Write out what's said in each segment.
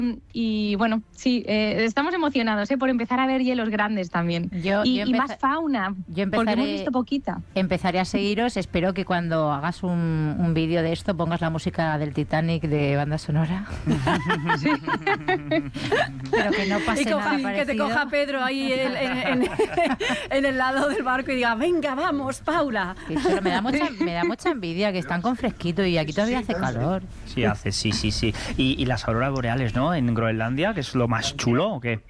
Y bueno, sí, estamos emocionados por empezar a ver hielos grandes también. Y más fauna, porque hemos visto poquita. Empezaré a seguiros. Espero que cuando hagas un vídeo de esto pongas la música del Titanic de banda sonora. Sí. Pero que no pase nada parecido. Que te coja Pedro ahí en el lado del barco y diga, venga, vamos, Paula. Sí, pero me da mucha envidia que están con fresquito y aquí todavía hace calor. Sí, hace, sí. Y las auroras boreales, ¿no? En Groenlandia, que es lo más chulo, ¿o qué?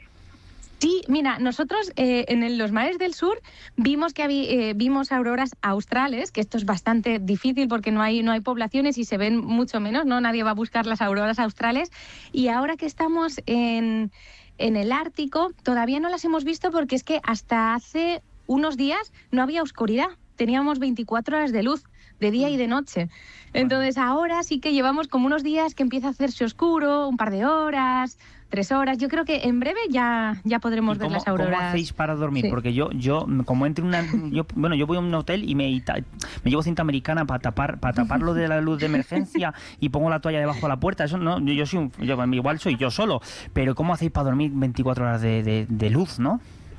Sí, mira, nosotros en los mares del sur vimos que vimos auroras australes, que esto es bastante difícil porque no hay poblaciones y se ven mucho menos, ¿no? Nadie va a buscar las auroras australes. Y ahora que estamos en el Ártico, todavía no las hemos visto porque es que hasta hace unos días no había oscuridad. Teníamos 24 horas de luz, de día y de noche. Entonces ahora sí que llevamos como unos días que empieza a hacerse oscuro, un par de horas, 3 horas. Yo creo que en breve ya podremos ver las auroras. ¿Cómo hacéis para dormir? Sí. Porque yo como entro yo voy a un hotel y me llevo cinta americana para taparlo de la luz de emergencia y pongo la toalla debajo de la puerta. Eso no, igual soy yo solo. Pero ¿cómo hacéis para dormir 24 horas de luz, no?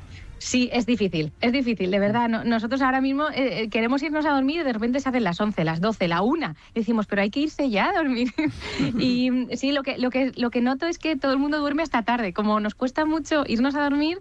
Sí, es difícil, de verdad. Nosotros ahora mismo queremos irnos a dormir y de repente se hacen las 11, las 12, la 1. Decimos, pero hay que irse ya a dormir. Y sí, lo que noto es que todo el mundo duerme hasta tarde. Como nos cuesta mucho irnos a dormir,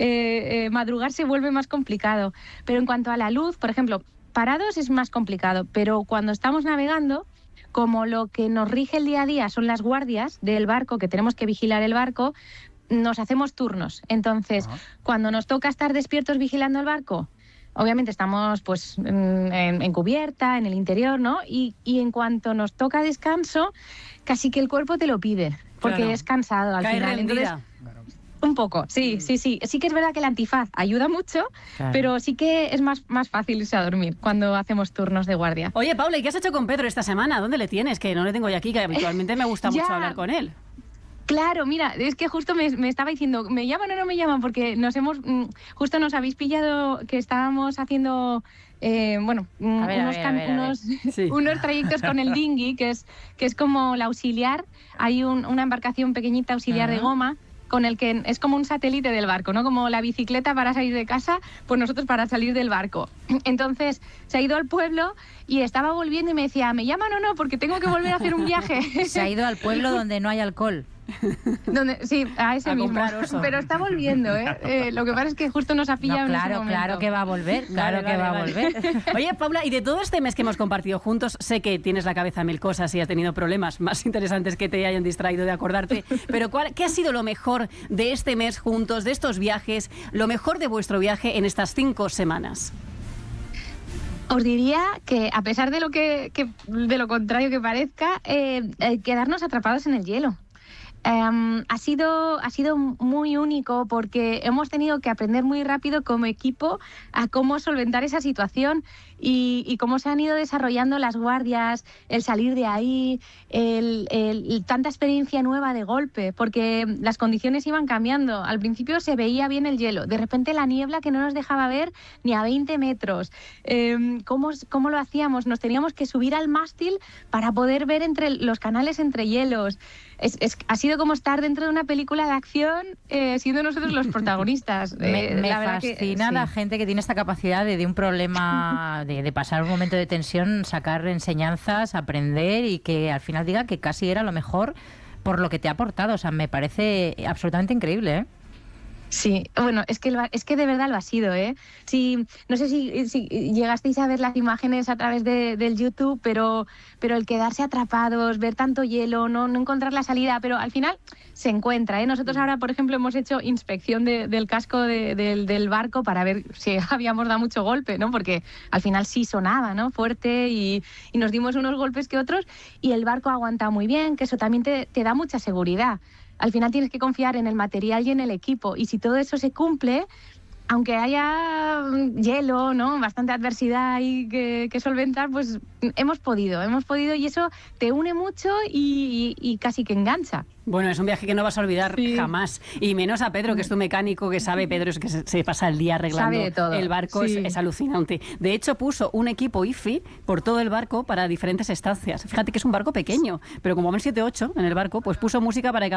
madrugar se vuelve más complicado. Pero en cuanto a la luz, por ejemplo, parados es más complicado, pero cuando estamos navegando, como lo que nos rige el día a día son las guardias del barco, que tenemos que vigilar el barco, nos hacemos turnos. Entonces, cuando nos toca estar despiertos vigilando el barco, obviamente estamos pues en cubierta, en el interior, ¿no? Y en cuanto nos toca descanso, casi que el cuerpo te lo pide, porque es cansado al final. Entonces, un poco, sí. Sí que es verdad que el antifaz ayuda mucho, pero sí que es más fácil irse a dormir cuando hacemos turnos de guardia. Oye, Paula, ¿y qué has hecho con Pedro esta semana? ¿Dónde le tienes? Que no le tengo yo aquí, que habitualmente me gusta mucho hablar con él. Claro, mira, es que justo me estaba diciendo, ¿me llaman o no me llaman? Porque justo nos habéis pillado que estábamos haciendo, unos trayectos con el dinghy, que es como la auxiliar. Hay una embarcación pequeñita auxiliar de goma, con el que es como un satélite del barco, ¿no? Como la bicicleta para salir de casa, pues nosotros para salir del barco. Entonces se ha ido al pueblo y estaba volviendo y me decía, ¿me llaman o no? Porque tengo que volver a hacer un viaje. Se ha ido al pueblo donde no hay alcohol. Sí, a ese mismo. Pero está volviendo, ¿eh? Lo que pasa es que justo nos ha pillado en ese momento. Claro que va a volver, va a volver. Oye, Paula, y de todo este mes que hemos compartido juntos, sé que tienes la cabeza a mil cosas y has tenido problemas más interesantes que te hayan distraído de acordarte, pero ¿qué ha sido lo mejor de este mes juntos, de estos viajes, lo mejor de vuestro viaje en estas 5 semanas? Os diría que, a pesar de lo contrario que parezca, quedarnos atrapados en el hielo. Ha sido muy único porque hemos tenido que aprender muy rápido como equipo a cómo solventar esa situación y cómo se han ido desarrollando las guardias, el salir de ahí, tanta experiencia nueva de golpe, porque las condiciones iban cambiando. Al principio se veía bien el hielo, de repente la niebla que no nos dejaba ver ni a 20 metros. ¿Cómo lo hacíamos? Nos teníamos que subir al mástil para poder ver entre los canales entre hielos. Ha sido como estar dentro de una película de acción, siendo nosotros los protagonistas. Me fascina la gente que tiene esta capacidad de un problema, de pasar un momento de tensión, sacar enseñanzas, aprender y que al final diga que casi era lo mejor por lo que te ha aportado. O sea, me parece absolutamente increíble, ¿eh? Sí, bueno, es que de verdad lo ha sido, ¿eh? Sí, no sé si llegasteis a ver las imágenes a través del YouTube, pero el quedarse atrapados, ver tanto hielo, no encontrar la salida, pero al final se encuentra, ¿eh? Nosotros ahora, por ejemplo, hemos hecho inspección del casco del barco para ver si habíamos dado mucho golpe, ¿no? Porque al final sí sonaba, ¿no? Fuerte y nos dimos unos golpes que otros y el barco ha aguantado muy bien, que eso también te da mucha seguridad. Al final tienes que confiar en el material y en el equipo. Y si todo eso se cumple, aunque haya hielo, ¿no? Bastante adversidad y que solventar, pues hemos podido y eso te une mucho y casi que engancha. Bueno, es un viaje que no vas a olvidar jamás. Y menos a Pedro, que es tu mecánico, que sabe, Pedro, es que se pasa el día arreglando el barco, es alucinante. De hecho, puso un equipo IFI por todo el barco para diferentes estancias. Fíjate que es un barco pequeño, pero como ven 7-8 en el barco, pues puso música para que